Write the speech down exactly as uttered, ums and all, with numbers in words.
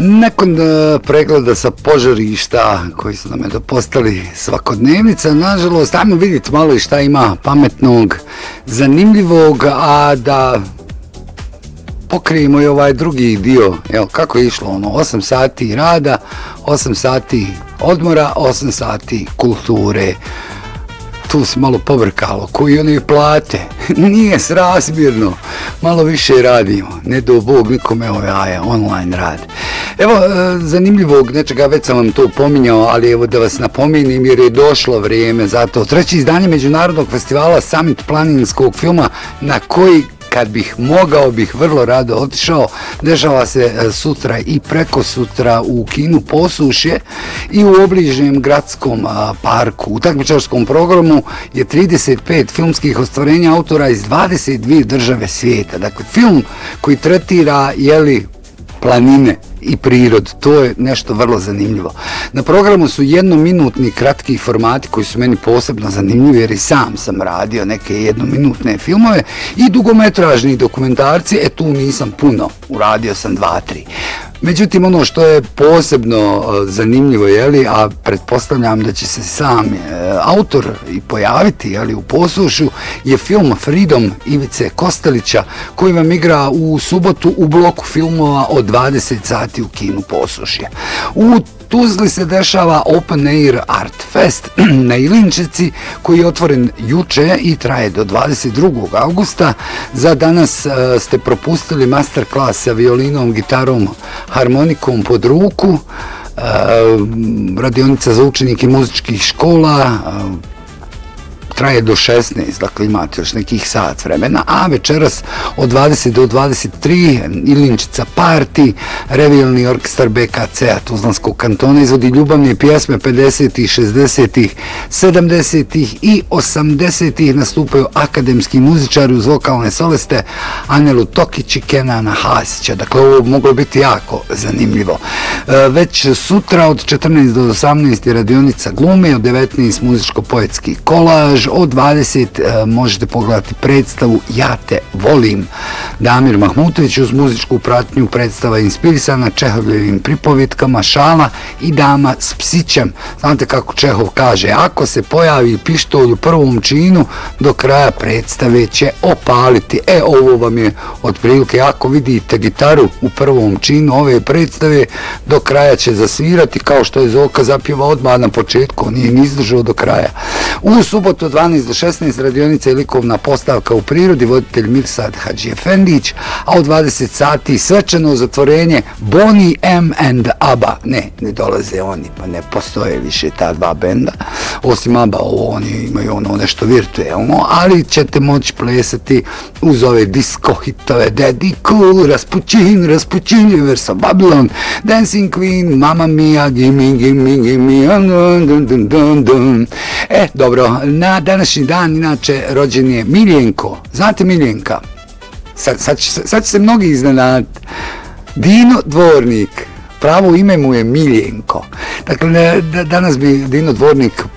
Nakon uh, pregleda sa požarišta koji su nam je postali svakodnevnica, nažalost, ajmo vidjeti malo i šta ima pametnog, zanimljivog, a da pokrijemo i ovaj drugi dio, jel, kako je išlo, ono, osam sati rada, osam sati odmora, osam sati kulture. Tu se malo pobrkalo, koji one plate, nije srazmjerno, malo više radimo, ne do Bog nikome ovaj online rad. Evo, zanimljivog nečega, već sam vam to pominjao, ali evo da vas napomenim jer je došlo vrijeme za to. Treće izdanje Međunarodnog festivala Summit planinskog filma na koji kad bih mogao bih vrlo rado otišao, dešava se sutra i preko sutra u kinu Posušje i u obližnjem gradskom parku. U takmičarskom programu je trideset pet filmskih ostvarenja autora iz dvadeset dvije države svijeta. Dakle, film koji tretira, jeli, planine i prirod, to je nešto vrlo zanimljivo. Na programu su jednominutni kratki formati koji su meni posebno zanimljivi jer i sam sam radio neke jednominutne filmove i dugometražni dokumentarci, e tu nisam puno, uradio sam dva, tri. Međutim, ono što je posebno zanimljivo, jeli, a pretpostavljam da će se sam e, autor i pojaviti, jeli, u Posušju, je film Freedom Ivice Kostelića koji vam igra u subotu u bloku filmova od dvadeset sati u kinu Posušje. U Tuzli se dešava Open Air Art Fest na Ilinčici koji je otvoren juče i traje do dvadeset drugog augusta. Za danas uh, ste propustili masterclass sa violinom, gitarom, harmonikom pod ruku, uh, radionica za učenike muzičkih škola, uh, traje do šesnaest, dakle imate još nekih sat vremena, a večeras od dvadeset do dvadeset tri Ilinčica Party, revijalni orkestar B K C-a Tuzlanskog kantona izvodi ljubavne pjesme pedesetih, šezdesetih, sedamdesetih i osamdesetih, nastupaju akademski muzičari uz vokalne soliste Anelu Tokić i Kenana Hasića. Dakle, ovo moglo biti jako zanimljivo. Već sutra od četrnaest do osamnaest je radionica glume, od devetnaest muzičko-poetski kolaž, od dvadeset možete pogledati predstavu Ja te volim. Damir Mahmutović uz muzičku pratnju, predstava inspirisana Čehovljevim pripovjetkama Šala i Dama s psićem. Znate kako Čehov kaže, ako se pojavi pištolj u prvom činu, do kraja predstave će opaliti. E, ovo vam je otprilike, ako vidite gitaru u prvom činu ove predstave, do kraja će zasvirati, kao što je Zoka zapjeva odmah na početku, nije ni izdržao do kraja. U subotu dvanaest do šesnaest radionica i likovna postavka u prirodi, voditelj Mirsad Hadžiefendić, a u dvadeset sati svečano zatvorenje Boney M and ABBA. Ne, ne dolaze oni, pa ne postoje više ta dva benda, osim ABBA, ovo oni imaju ono nešto virtuelno, ali ćete moći plesati uz ove disco hitove Daddy Cool, Rasputin, Rasputin, Universal Babylon, Dancing Queen, Mamma Mia, Gimme, Gimme, Gimme, dun, dun, dun, dun, dun. E, dobro, na današnji dan, inače, rođen je Miljenko. Znate Miljenka? Sad, sad, će, sad će se mnogi iznenaditi. Dino Dvornik. Pravo ime mu je Miljenko. Dakle, danas bi Dino Dvornik